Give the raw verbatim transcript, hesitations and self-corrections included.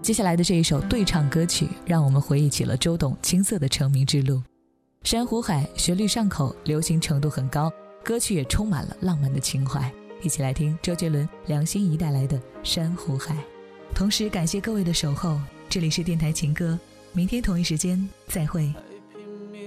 接下来的这一首对唱歌曲让我们回忆起了周董青涩的成名之路。山湖海旋律上口，流行程度很高，歌曲也充满了浪漫的情怀。一起来听周杰伦、梁心颐带来的《山湖海》。同时感谢各位的守候，这里是电台情歌，明天同一时间再会。